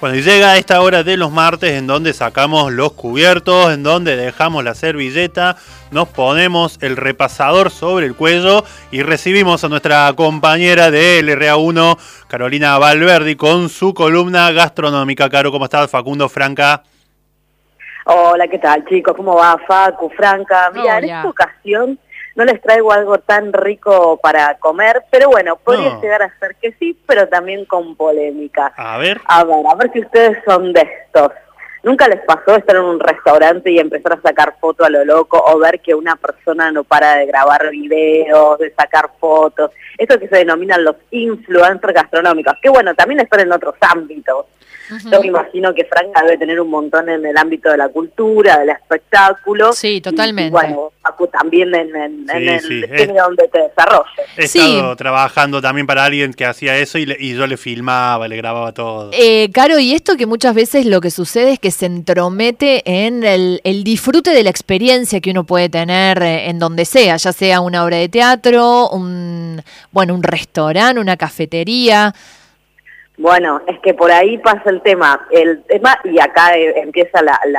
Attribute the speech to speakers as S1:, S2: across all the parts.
S1: Bueno, y llega esta hora de los martes en donde sacamos los cubiertos, en donde dejamos la servilleta, nos ponemos el repasador sobre el cuello y recibimos a nuestra compañera de LRA1, Carolina Valverdi, con su columna gastronómica. Caro, ¿cómo estás? Facundo, Franca.
S2: Hola, ¿qué tal, chicos? ¿Cómo va, Facu, Franca? Mira, en esta ocasión no les traigo algo tan rico para comer, pero bueno, podría llegar a ser que sí, pero también con polémica.
S1: A ver
S2: si ustedes son de estos. ¿Nunca les pasó estar en un restaurante y empezar a sacar fotos a lo loco o ver que una persona no para de grabar videos, de sacar fotos? Eso que se denominan los influencers gastronómicos, que bueno, también están en otros ámbitos. Yo me imagino que Franca debe tener un montón en el ámbito de la cultura, del espectáculo.
S3: Sí, totalmente.
S2: Y bueno, Paco, también en el
S1: sí,
S2: donde te desarrolles.
S1: He estado trabajando también para alguien que hacía eso y yo le filmaba, le grababa todo.
S3: Caro, y esto que muchas veces lo que sucede es que se entromete en el disfrute de la experiencia que uno puede tener en donde sea, ya sea una obra de teatro, un restaurante, una cafetería.
S2: Bueno, es que por ahí pasa el tema, y acá empieza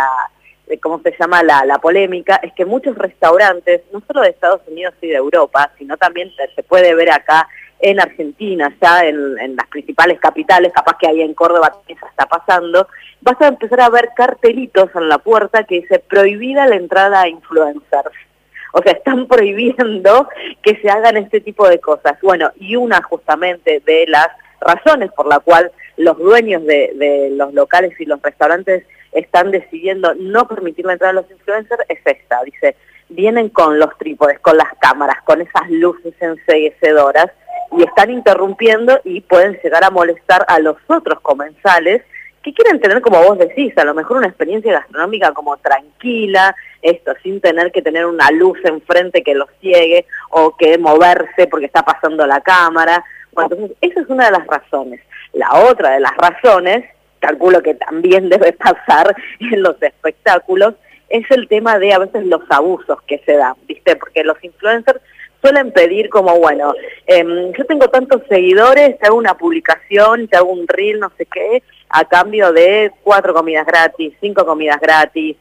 S2: ¿cómo se llama? La polémica, es que muchos restaurantes, no solo de Estados Unidos y de Europa, sino también se puede ver acá en Argentina, ya en las principales capitales, capaz que ahí en Córdoba también se está pasando, vas a empezar a ver cartelitos en la puerta que dice prohibida la entrada a influencers. O sea, están prohibiendo que se hagan este tipo de cosas. Bueno, y una justamente de las razones por la cual los dueños de los locales y los restaurantes están decidiendo no permitir la entrada a los influencers es esta. Dice, vienen con los trípodes, con las cámaras, con esas luces enceguecedoras y están interrumpiendo y pueden llegar a molestar a los otros comensales que quieren tener, como vos decís, a lo mejor una experiencia gastronómica como tranquila, sin tener que tener una luz enfrente que los ciegue o que moverse porque está pasando la cámara. Bueno, entonces, esa es una de las razones. La otra de las razones, calculo que también debe pasar en los espectáculos, es el tema de a veces los abusos que se dan, ¿viste? Porque los influencers suelen pedir como, bueno, yo tengo tantos seguidores, te hago una publicación, te hago un reel, no sé qué, a cambio de 4 comidas gratis, 5 comidas gratis,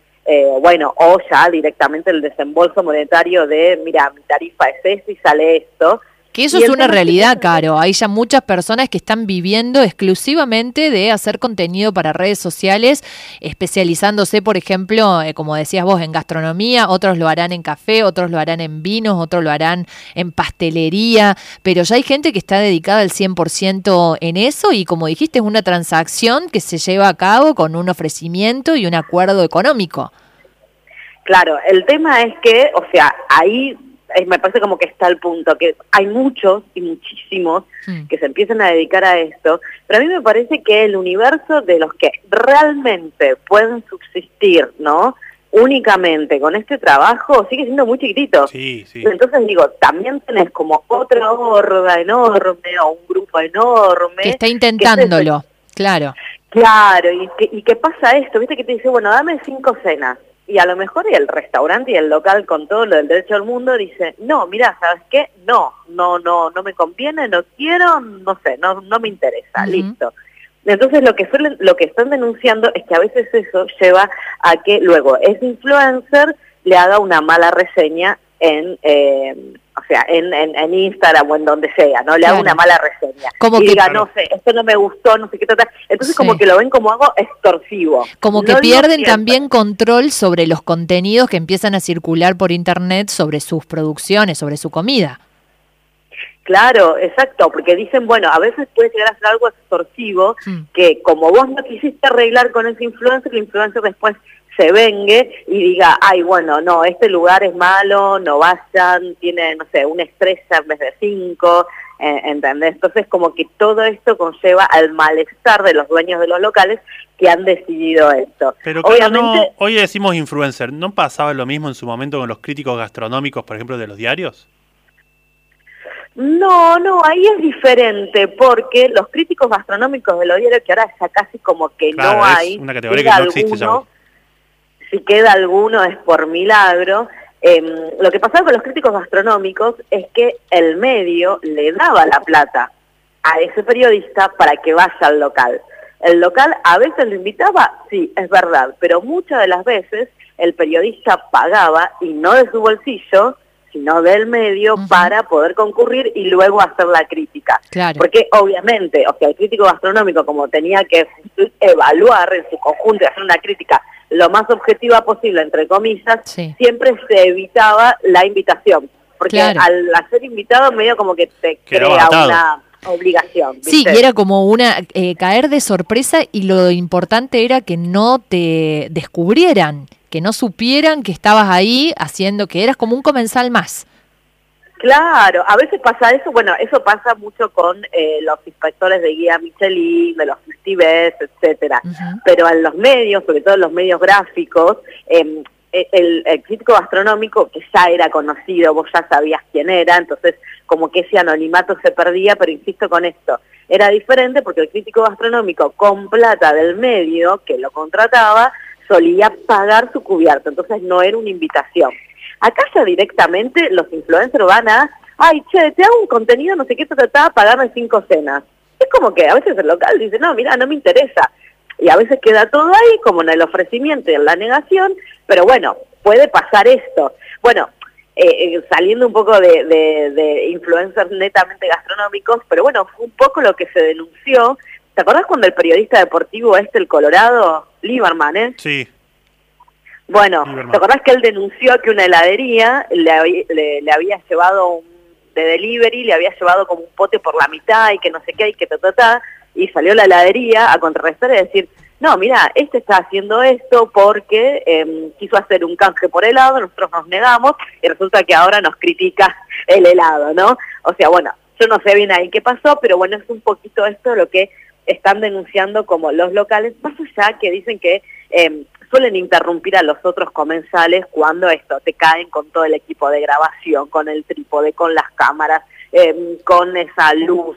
S2: o ya directamente el desembolso monetario de, mira, mi tarifa es esto y sale esto.
S3: Que eso es una realidad, Caro. Hay ya muchas personas que están viviendo exclusivamente de hacer contenido para redes sociales, especializándose, por ejemplo, como decías vos, en gastronomía, otros lo harán en café, otros lo harán en vinos, otros lo harán en pastelería, pero ya hay gente que está dedicada al 100% en eso y, como dijiste, es una transacción que se lleva a cabo con un ofrecimiento y un acuerdo económico.
S2: Claro, el tema es que, o sea, ahí me parece como que está el punto, que hay muchos y muchísimos que se empiezan a dedicar a esto, pero a mí me parece que el universo de los que realmente pueden subsistir, ¿no?, únicamente con este trabajo, sigue siendo muy chiquitito.
S1: Sí.
S2: Entonces digo, también tenés como otra horda enorme o un grupo enorme
S3: que está intentándolo, claro.
S2: Claro, y que pasa esto, viste, que te dice, bueno, dame 5 cenas. Y a lo mejor el restaurante y el local, con todo lo del derecho al mundo, dice, no, mira, ¿sabes qué? No me conviene, no quiero, no sé, no me interesa, listo. Entonces lo que están denunciando es que a veces eso lleva a que luego ese influencer le haga una mala reseña en Instagram o en donde sea, ¿no? Le haga una mala reseña.
S3: Como
S2: y
S3: que,
S2: diga, no sé, esto no me gustó, no sé qué trata. Entonces como que lo ven como algo extorsivo.
S3: Como que pierden también control sobre los contenidos que empiezan a circular por internet sobre sus producciones, sobre su comida.
S2: Claro, exacto, porque dicen, bueno, a veces puede llegar a ser algo extorsivo, que como vos no quisiste arreglar con ese influencer, el influencer después se vengue y diga, ay, bueno, no, este lugar es malo, no vayan, tiene, no sé, una estrella en vez de 5, ¿entendés? Entonces como que todo esto conlleva al malestar de los dueños de los locales que han decidido esto.
S1: Pero obviamente, hoy decimos influencer, ¿no pasaba lo mismo en su momento con los críticos gastronómicos, por ejemplo, de los diarios?
S2: No, ahí es diferente, porque los críticos gastronómicos de los diarios, que ahora ya casi como que
S1: claro,
S2: no hay,
S1: es una categoría que no existe ya.
S2: Si queda alguno es por milagro. Lo que pasaba con los críticos gastronómicos es que el medio le daba la plata a ese periodista para que vaya al local. El local a veces lo invitaba, sí, es verdad, pero muchas de las veces el periodista pagaba, y no de su bolsillo, sino del medio, para poder concurrir y luego hacer la crítica.
S3: Claro.
S2: Porque obviamente, o sea, el crítico gastronómico, como tenía que evaluar en su conjunto y hacer una crítica lo más objetiva posible, entre comillas, siempre se evitaba la invitación. Porque al ser invitado medio como que te crea una obligación, ¿viste?
S3: Sí, y era como caer de sorpresa, y lo importante era que no te descubrieran, que no supieran que estabas ahí haciendo, que eras como un comensal más.
S2: Claro, a veces pasa eso, bueno, eso pasa mucho con los inspectores de guía Michelin, de los festivals, etcétera. Pero en los medios, sobre todo en los medios gráficos, el crítico gastronómico, que ya era conocido, vos ya sabías quién era, entonces como que ese anonimato se perdía, pero insisto con esto, era diferente porque el crítico gastronómico, con plata del medio que lo contrataba, solía pagar su cubierto, entonces no era una invitación. Acá ya directamente los influencers van a, ay, che, te hago un contenido, no sé qué, te trataba de pagarme 5 cenas. Es como que a veces el local dice, no, mira, no me interesa. Y a veces queda todo ahí, como en el ofrecimiento y en la negación, pero bueno, puede pasar esto. Bueno, saliendo un poco de influencers netamente gastronómicos, pero bueno, fue un poco lo que se denunció. ¿Te acordás cuando el periodista deportivo el Colorado, Lieberman,
S1: Sí.
S2: Bueno, ¿te acordás que él denunció que una heladería le había llevado de delivery, le había llevado como un pote por la mitad y que no sé qué, y que y salió la heladería a contrarrestar y decir, no, mira, está haciendo esto porque quiso hacer un canje por helado, nosotros nos negamos y resulta que ahora nos critica el helado, ¿no? O sea, bueno, yo no sé bien ahí qué pasó, pero bueno, es un poquito esto lo que están denunciando como los locales, más allá que dicen que suelen interrumpir a los otros comensales cuando te caen con todo el equipo de grabación, con el trípode, con las cámaras, con esa luz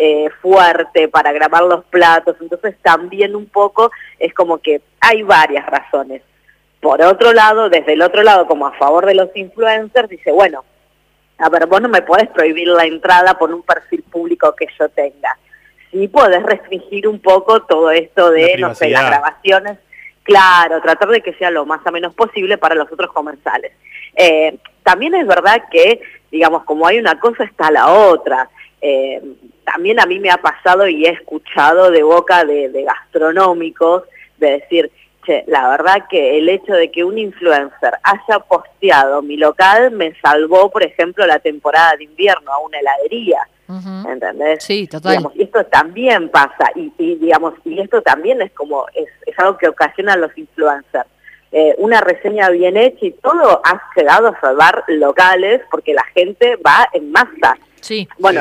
S2: fuerte para grabar los platos. Entonces también un poco es como que hay varias razones. Por otro lado, desde el otro lado, como a favor de los influencers, dice, bueno, a ver, vos no me podés prohibir la entrada por un perfil público que yo tenga. Sí podés restringir un poco todo esto de, no sé, las grabaciones. Claro, tratar de que sea lo más o menos posible para los otros comensales. También es verdad que, digamos, como hay una cosa está la otra. También a mí me ha pasado y he escuchado de boca de gastronómicos de decir, che, la verdad que el hecho de que un influencer haya posteado mi local me salvó, por ejemplo, la temporada de invierno a una heladería. ¿Entendés?
S3: Sí, total.
S2: Digamos, y esto también pasa, y digamos, y esto también es como, es algo que ocasionan los influencers. Una reseña bien hecha y todo ha llegado a salvar locales porque la gente va en masa.
S3: Sí,
S2: bueno,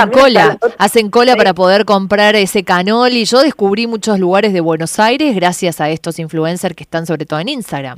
S3: hacen cola para poder comprar ese canoli. Yo descubrí muchos lugares de Buenos Aires gracias a estos influencers que están sobre todo en Instagram.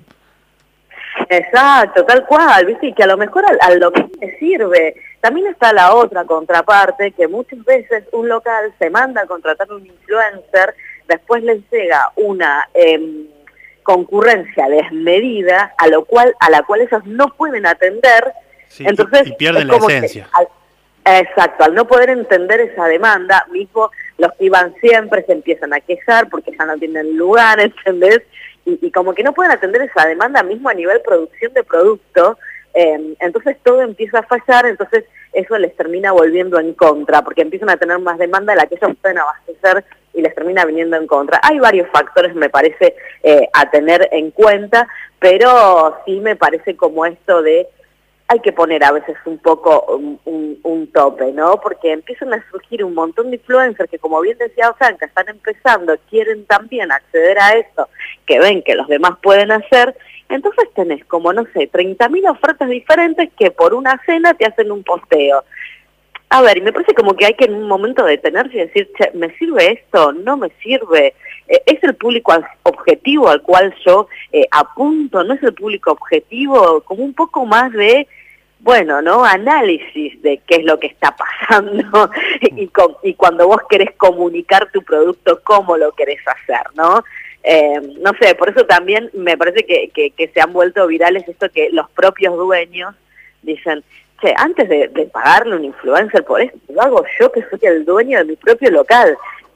S2: Exacto, tal cual, ¿viste? Y que a lo mejor al local le sirve. También está la otra contraparte, que muchas veces un local se manda a contratar un influencer, después les llega una concurrencia desmedida, a la cual ellos no pueden atender.
S1: Sí,
S2: entonces
S1: y pierden la esencia.
S2: Exacto, al no poder entender esa demanda, mismo los que iban siempre se empiezan a quejar porque ya no tienen lugar, ¿entendés? Y como que no pueden atender esa demanda mismo a nivel producción de producto, entonces todo empieza a fallar, entonces eso les termina volviendo en contra, porque empiezan a tener más demanda de la que ellos pueden abastecer y les termina viniendo en contra. Hay varios factores, me parece, a tener en cuenta, pero sí me parece como esto de hay que poner a veces un poco un tope, ¿no? Porque empiezan a surgir un montón de influencers que, como bien decía Franca, están empezando, quieren también acceder a eso, que ven que los demás pueden hacer, entonces tenés como, no sé, 30.000 ofertas diferentes que por una cena te hacen un posteo. A ver, y me parece como que hay que en un momento detenerse y decir, che, ¿me sirve esto? ¿No me sirve? ¿Es el público objetivo al cual yo apunto? ¿No es el público objetivo? Como un poco más de, bueno, ¿no? Análisis de qué es lo que está pasando y cuando vos querés comunicar tu producto, cómo lo querés hacer, ¿no? No sé, por eso también me parece que se han vuelto virales esto que los propios dueños dicen, che, antes de pagarle un influencer por esto, lo hago yo que soy el dueño de mi propio local.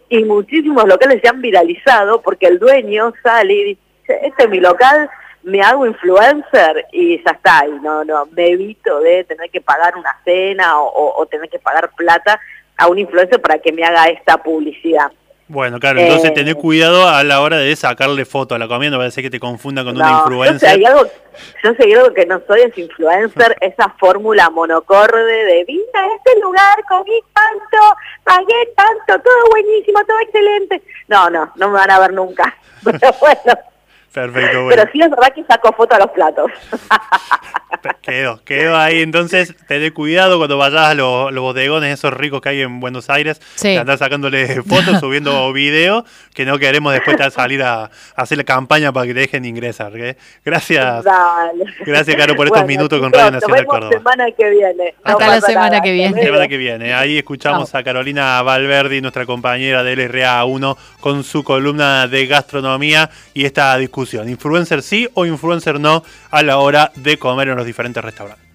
S2: y muchísimos locales se han viralizado porque el dueño sale y dice, este es mi local, me hago influencer y ya está, y no me evito de tener que pagar una cena o tener que pagar plata a un influencer para que me haga esta publicidad.
S1: Bueno, claro, entonces tener cuidado a la hora de sacarle foto a la comida, no parece que te confunda con una influencer.
S2: Yo sé algo que no soy, es influencer, esa fórmula monocorde de vine a este lugar, comí tanto, pagué tanto, todo buenísimo, todo excelente. No me van a ver nunca, pero bueno.
S1: Perfecto, bueno.
S2: Pero sí es verdad que saco foto a los platos.
S1: Quedó ahí, entonces ten cuidado cuando vayas a los bodegones esos ricos que hay en Buenos Aires, que andás sacándole fotos, subiendo videos, que no queremos después salir a hacer la campaña para que te dejen ingresar. Gracias. Dale. Gracias, Caro, por estos minutos con Radio Nacional Córdoba.
S2: Nos vemos la semana que viene.
S3: Hasta la semana que viene.
S1: Semana que viene. Ahí escuchamos a Carolina Valverdi, nuestra compañera de LRA1, con su columna de gastronomía y esta discusión. ¿Influencer sí o influencer no a la hora de comer en los diferentes restaurantes?